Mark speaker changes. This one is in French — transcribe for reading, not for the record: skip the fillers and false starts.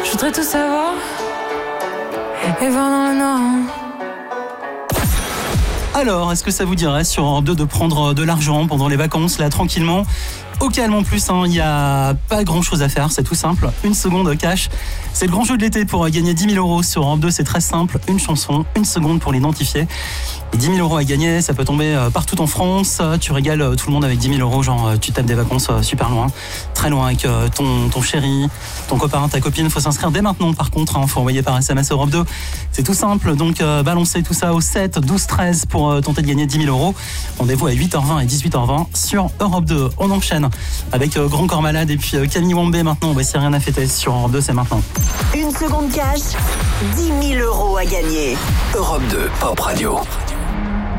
Speaker 1: Je voudrais tout savoir et voir dans le noir.
Speaker 2: Alors, est-ce que ça vous dirait sur Europe 2 de prendre de l'argent pendant les vacances, là, tranquillement, au calme en plus, il n'y a pas grand-chose à faire, c'est tout simple. Une seconde cash, c'est le grand jeu de l'été pour gagner 10 000 euros sur Europe 2, c'est très simple. Une chanson, une seconde pour l'identifier. Et 10 000 euros à gagner, ça peut tomber partout en France. Tu régales tout le monde avec 10 000 euros, genre tu tapes des vacances super loin, très loin avec ton chéri, ton copain, ta copine. Il faut s'inscrire dès maintenant par contre, faut envoyer par SMS Europe 2. C'est tout simple, donc balancez tout ça au 7 12 13 pour tenter de gagner 10 000 euros. Rendez-vous à 8h20 et 18h20 sur Europe 2. On enchaîne avec Grand Corps Malade et puis Camille Wambé maintenant. Voici Rien à fêter sur Europe 2, c'est maintenant.
Speaker 3: Une seconde cash, 10 000 euros à gagner.
Speaker 4: Europe 2 Pop Radio.